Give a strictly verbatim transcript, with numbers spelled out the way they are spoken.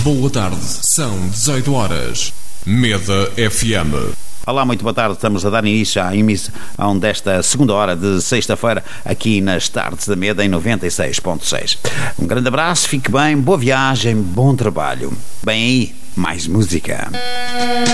Boa tarde, são dezoito horas. Meda F M. Olá, muito boa tarde. Estamos a dar início à emissão desta segunda hora de sexta-feira aqui nas Tardes da Meda em noventa e seis ponto seis. Um grande abraço, fique bem, boa viagem, bom trabalho. Bem aí, mais música.